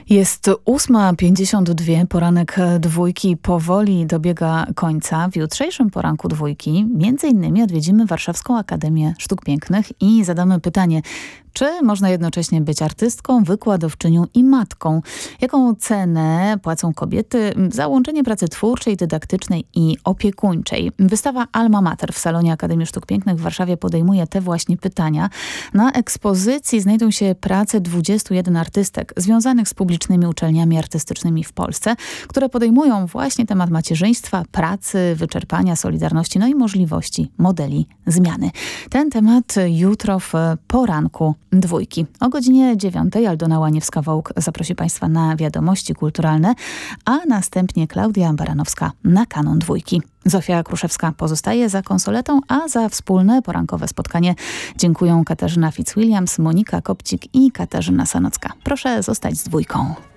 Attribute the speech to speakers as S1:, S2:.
S1: Jest 8:52, poranek dwójki powoli dobiega końca. W jutrzejszym poranku dwójki między innymi odwiedzimy Warszawską Akademię Sztuk Pięknych i zadamy pytanie, czy można jednocześnie być artystką, wykładowczynią i matką? Jaką cenę płacą kobiety za łączenie pracy twórczej, dydaktycznej i opiekuńczej? Wystawa Alma Mater w salonie Akademii Sztuk Pięknych w Warszawie podejmuje te właśnie pytania. Na ekspozycji znajdą się prace 21 artystek związanych z publicznymi uczelniami artystycznymi w Polsce, które podejmują właśnie temat macierzyństwa, pracy, wyczerpania, solidarności, no i możliwości modeli zmiany. Ten temat jutro w poranku dwójki. O godzinie 9:00 Aldona Łaniewska-Wołk zaprosi Państwa na wiadomości kulturalne, a następnie Klaudia Baranowska na kanon dwójki. Zofia Kruszewska pozostaje za konsoletą, a za wspólne porankowe spotkanie dziękują Katarzyna Fitzwilliams, Monika Kopcik i Katarzyna Sanocka. Proszę zostać z dwójką.